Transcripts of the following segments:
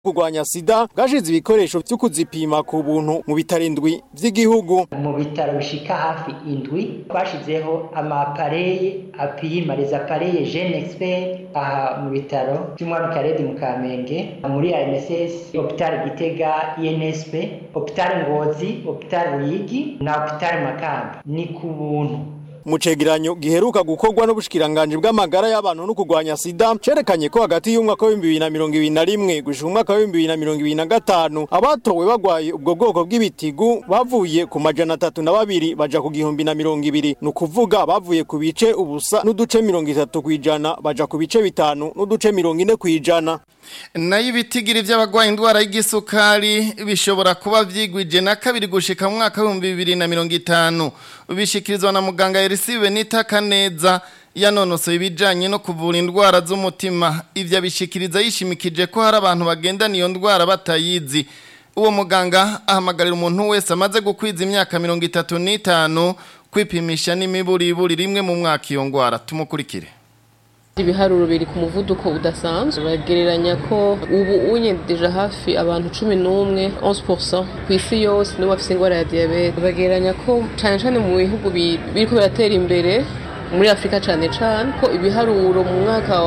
kurwanya sida bwashize ibikoresho vyo kuzipima ku buntu mu bitarindwi vy'igihugu. Mu bitaro bishika hafi indwi bashizeho amapareye apima les appareils Jeune Expert aha mu bitaro by'umwami Karedi mu Kamenge, muri AMSS, Hopital Gitega, INSP, Hopital Ngozi, Hopital Ruyigi na Hopital Makamba. Ni ku buntu. Mu cegeranyo giheruka gukorwa n'ubushikiranganje bw'amagara y'abantu no kurwanya sida cerekanye ko hagati y'umwaka wa 2021 gushika umwaka wa 2025 abatowe bagwaye ubwo bwoko bw'ibitigu bavuye ku majana 32 baja ku 1020, nukuvuga bavuye ku bice ubusa n'uduce 30 kwijana baja ku bice 5 n'uduce 40 kwijana. Nayo ibitigiri by'abagwaye indwara y'igisukari bishobora kuba vyigwije na kabiri gushika mu mwaka wa 2050 bishikirizwa na muganga Elisibe Nitakaneza yanonosoye ibijanye no kuvura indwara z'umutima. Ivyo abishikiriza yishimikije ko hari abantu bagendana iyo ndwara batayizi. Uwo muganga ahamagarira umuntu wese amaze gukwiza imyaka 35 kwipimisha n'imiburiburi rimwe mu mwaka iyo ndwara. Tumukurikire. Ibiharuro biri ku muvuduko udasanzwe bagereranya ko ubu unyendeje hafi abantu 11 11% ku isi yose nibo bafite ingwara ya diabete. Bagereranya ko cyane mu bihugu biriko biratera imbere muri Afrika cyane ko ibiharuro mu mwaka wa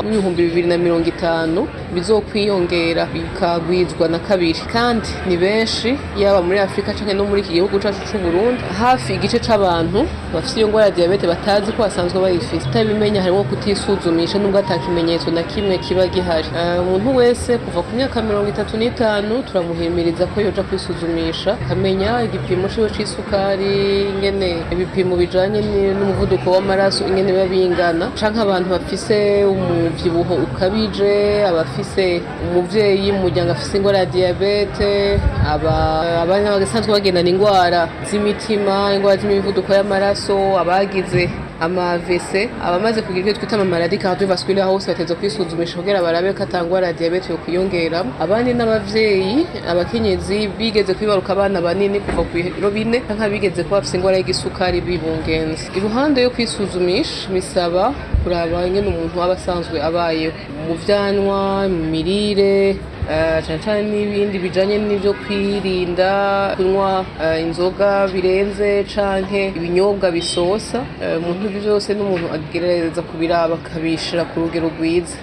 2050 bizokwiyongera bikagwizwa na kabiri, kandi ni benshi yaba muri Afrika cyane no muri iki gihugu cyacu cy'u Burundi. Hafi igice c'abantu bafite iyo ngwara ya diabete batazi ko basanzwe bayifite. Tabimenya harimo kutisuzumisha nubwo atakimenyetso na kimwe kiba gihari. Umuntu wese kuva ku myaka 35 turamuhimiriza ko yoja kwisuzumisha kamenya igipimo cyo c'isukari, ingene ibipimo bijanye n'umuvuduko w'amaraso ingene biba bingana, canke abantu bafise umuvyibuho ukabije, abafise umuvyeyi mu muryango afise ingwara ya diabete, abana bagasanzwe bagendana ingwara z'imitima, ingwara z'imivuduko y'amaraso, abagize AVC, abamaze kugira icyo twita maladie cardiovasculaire hose bateza kwisuzumisha kugira barabe ko atangwara ya diabete yo kuyongera. Abandi n'abavyeyi, abakenyezi bigeze kwibaruka abana banini kuva ku 4 canke bigeze kuba bafise ingwara y'igisukari bibungenze. Iruhande yo kwisuzumisha misaba kuraba ingene umuntu aba asanzwe abaye mu vyanwa, mu mirire, cyane n'ibindi bijanye n'ivyo kwirinda kunywa inzoga birenze canke ibinyobwa bisosa. Umuntu byose n'umuntu agerereza kubiraba kabishira ku rugero rwiza.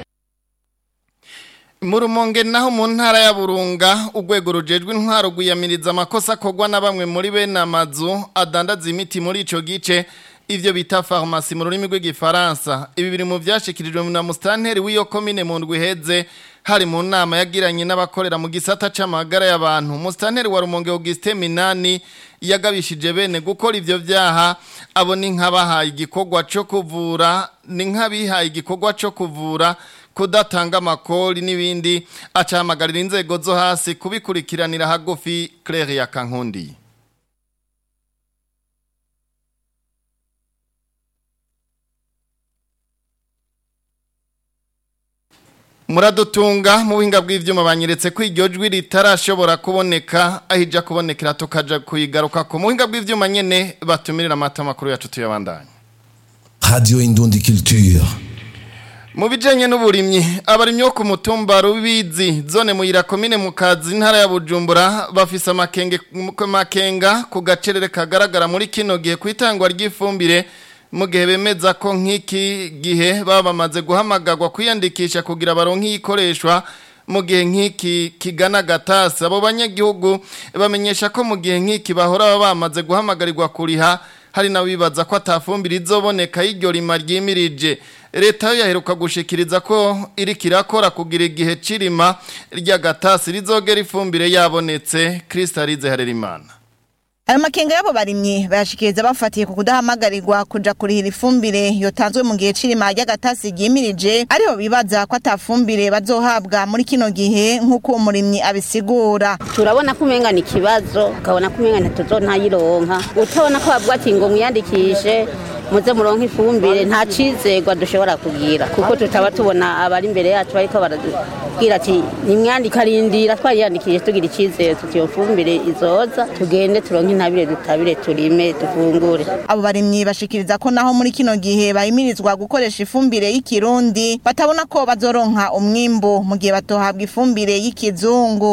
Mu Rumonge naho mu ntara ya Burunga urwego rujejwe intwaro gwiyamiriza amakosa akogwa na bamwe muri bene amazu adandaza imiti muri ico gice, ivyo bita pharmacie mu rurimi rw'igifaransa. Ibi biri mu vyashikirijwe na mustanteri w'iyo komine mu ndwi heze hari mu nama yagiranye n'abakorera mu gisata c'amagara y'abantu. Mustanteri wa Rumonge Augustin Minani yagabishije bene gukora ivyo vyaha abo ni nkabahaye igikorwa cyo kuvura, ni nkabihaye igikorwa cyo kuvura, kudatanga amakori n'ibindi. Acahamagarira inzego zo hasi kubikurikiranira hagufi. Claire ya Kankundi. Muradutunga mu buhinga bw'ivyuma banyeretse ko iryo jwi ritarashobora kuboneka, ahija kubonekera tukaja kuyigaruka ku buhinga bw'ivyuma nyene batumirira amata makuru yacu tuyabandanye. Radio Indundi Culture. Mu bijanye n'uburimyi, abarimyi ku mutumba Rubizi zone Muyira komine Mukazi ntara ya Bujumbura bafise makenga ku gacerere kagaragara muri kino gihe kwitangwa ry'ifumbire, mu gihe bemeza ko nk'iki gihe baba bamaze guhamagagwa kwiyandikisha kugira baronke ikoreshwa mu gihe nk'iki kigana gatasi. Abo banyagihugu bamenyesha ko mu gihe nk'iki bahora baba bamaze guhamagarirwa kuriha, hari na wibaza ko atafumbire izoboneka y'iryo rima ryimirije. Leta yaheruka gushikiriza ko iri kirakora kugira igihe cirima rya gatasi rizogera ifumbire yabonetse. Kristalize Harerimana. Ayo makenga yabo barimye bayashikiriza bafatiye ku kudahamagarirwa kuja kurihira ifumbire yotanzwe mu gihe cirima ry'agatasi ryimirije, ariho bibaza ko atafumbire bazohabwa muri kino gihe nk'uko umurimyi abisigura. Turabona ko umenga ni kibazo, ukabona ko umenga ntituzonayironka, utabona ko bavuga ati ngo mwiyandikishe muze muronke ifumbire, nta cizegwa dushobora kugira kuko tutaba tubona abari imbere yacu bariko bwira ati nimwandika arindira twayandikije tugira icizere tuyo fumbire izoza tugende turonke intabire dutabire turime dufungure. Abo barimyi bashikiriza ko naho muri kino gihe bahimirizwa gukoresha ifumbire y'ikirundi batabona ko bazoronka umwimbo mu gihe batohabwa ifumbire y'ikizungu.